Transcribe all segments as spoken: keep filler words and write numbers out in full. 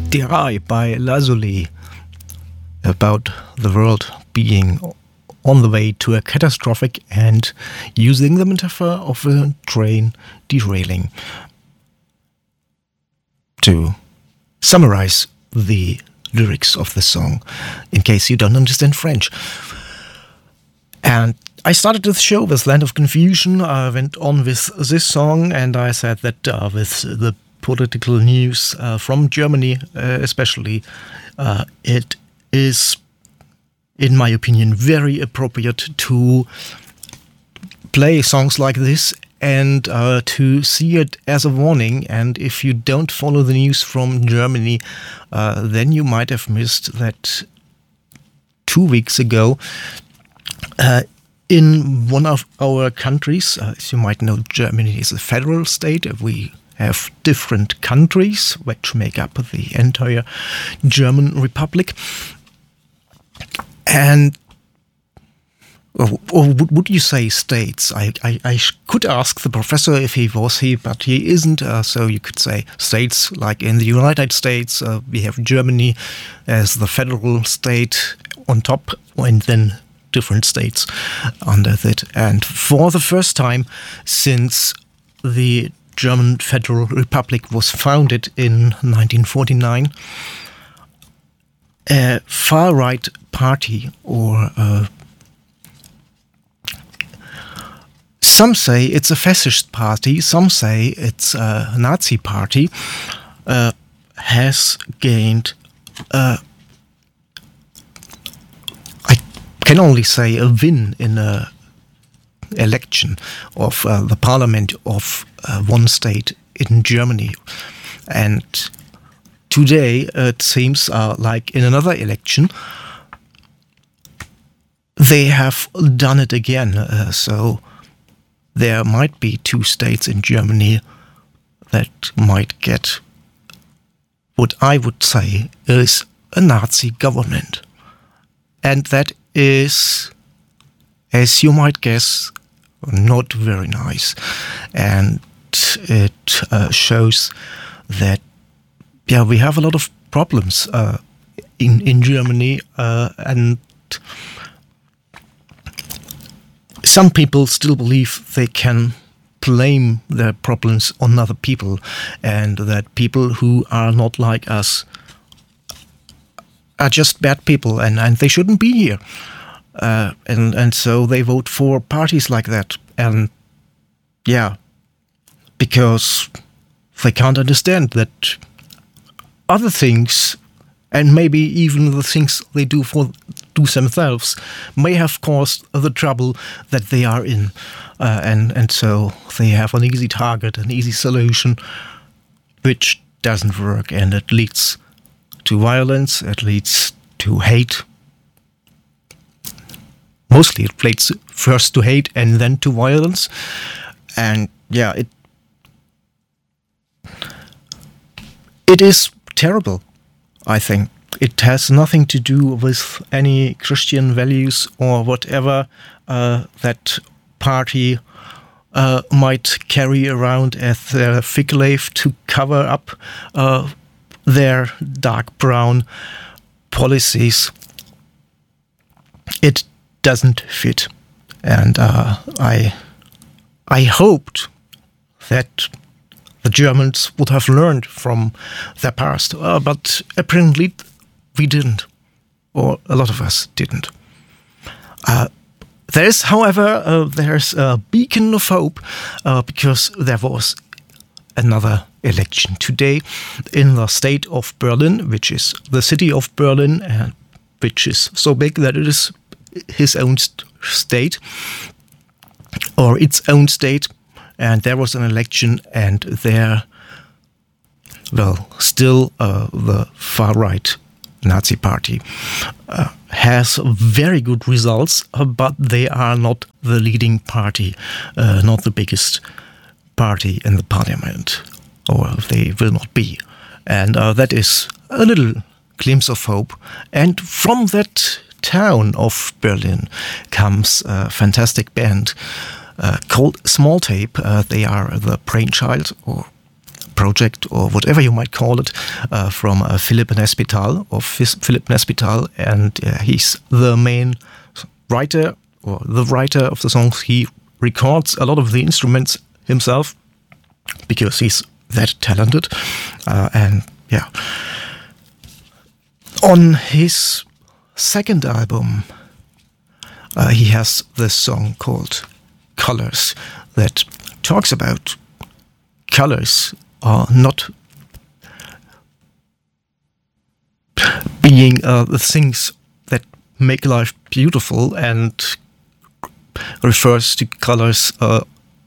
Der Eye by Lazuli, about the world being on the way to a catastrophic end, using the metaphor of a train derailing to summarize the lyrics of the song, in case you don't understand French. And I started the show with Land of Confusion. I went on with this song, and I said that uh, with the political news uh, from Germany, uh, especially, uh, it is, in my opinion, very appropriate to play songs like this and uh, to see it as a warning. And if you don't follow the news from Germany, uh, then you might have missed that two weeks ago, uh, in one of our countries, uh, as you might know, Germany is a federal state. We have different countries which make up the entire German Republic. And or, or would you say states? I, I, I could ask the professor if he was here, but he isn't. Uh, so you could say states, like in the United States, uh, we have Germany as the federal state on top, and then different states under that. And for the first time since the German Federal Republic was founded in nineteen forty-nine, a far-right party, or uh, some say it's a fascist party, some say it's a Nazi party, uh, has gained, uh, I can only say, a win in a election of uh, the parliament of uh, one state in Germany. And today it seems uh, like in another election they have done it again. Uh, so there might be two states in Germany that might get what I would say is a Nazi government. And that is, as you might guess, not very nice. And it uh, shows that, yeah, we have a lot of problems uh, in, in Germany, uh, and some people still believe they can blame their problems on other people, and that people who are not like us are just bad people, and, and they shouldn't be here. Uh, and, and so they vote for parties like that. And yeah, because they can't understand that other things, and maybe even the things they do for do themselves, may have caused the trouble that they are in. Uh, and, and so they have an easy target, an easy solution, which doesn't work, and it leads to violence, it leads to hate. Mostly it leads first to hate and then to violence. And yeah, it it is terrible, I think. It has nothing to do with any Christian values or whatever uh, that party uh, might carry around as their fig leaf to cover up uh, their dark brown policies. It doesn't fit. And uh, I I hoped that the Germans would have learned from their past, uh, but apparently we didn't, or a lot of us didn't. Uh, there is, however, uh, there's a beacon of hope, uh, because there was another election today in the state of Berlin, which is the city of Berlin, uh, which is so big that it is his own st- state, or its own state. And there was an election, and there, well, still uh, the far-right Nazi party uh, has very good results, uh, but they are not the leading party, uh, not the biggest party in the parliament, or they will not be. And uh, that is a little glimpse of hope. And from that town of Berlin comes a fantastic band uh, called Small Tape. Uh, they are the brainchild or project, or whatever you might call it, uh, from uh, Philippe Nespital, of Philippe Nespital, and uh, he's the main writer, or the writer of the songs. He records a lot of the instruments himself, because he's that talented, uh, and yeah. On his second album, uh, he has this song called Colors that talks about colors are not being uh, the things that make life beautiful, and refers to colors uh,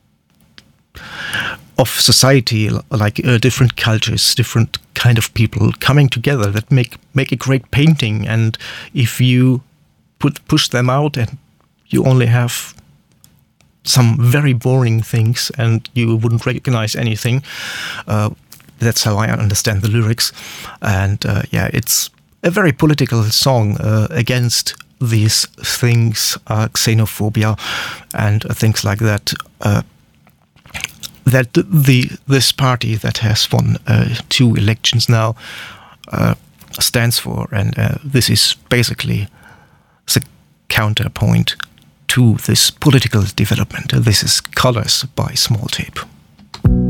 of society, like uh, different cultures, different kind of people coming together that make make a great painting. And if you put push them out, and you only have some very boring things, and you wouldn't recognize anything. Uh, that's how I understand the lyrics. And uh, yeah, it's a very political song uh, against these things, uh, xenophobia and uh, things like that. Uh, that the this party that has won uh, two elections now uh, stands for, and uh, this is basically the counterpoint to this political development. This is Colors by Small Tape.